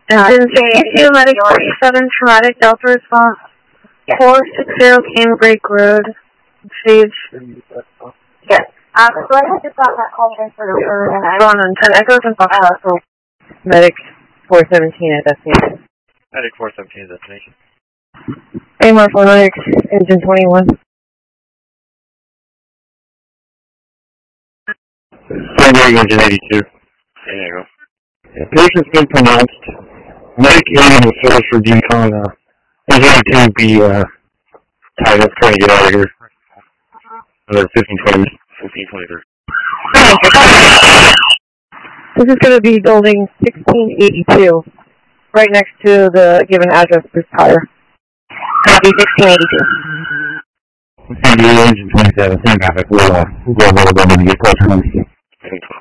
Issue Medic 47 Traumatic Delta Response. 460 Cane Break Road. Sage. Yes. So I just got that call transfer over and I on 10 Echoes and Foxtrot. Medic 417 at destination. Medic 417 at destination. AMR 496, engine 21. Primary engine 82. There you go. Yeah, patient's been pronounced. Medic alien was service for decon. Engine 82 be tied up trying to get out of here. Another 15-20 minutes. 15-23. This is going to be building 1682, right next to the given address, Bruce Tire. Copy 1682. Engine 27, same traffic. We'll go over to get closer.